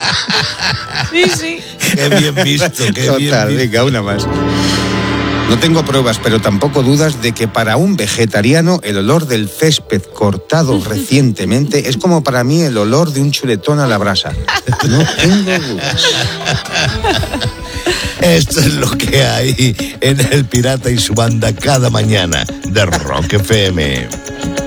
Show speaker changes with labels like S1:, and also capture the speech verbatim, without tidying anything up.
S1: Sí, sí.
S2: Qué bien visto, qué
S3: Total,
S2: bien visto.
S3: venga, una más. No tengo pruebas, pero tampoco dudas de que para un vegetariano el olor del césped cortado recientemente es como para mí el olor de un chuletón a la brasa. No tengo dudas.
S2: Esto es lo que hay en El Pirata y su banda cada mañana de Rock F M.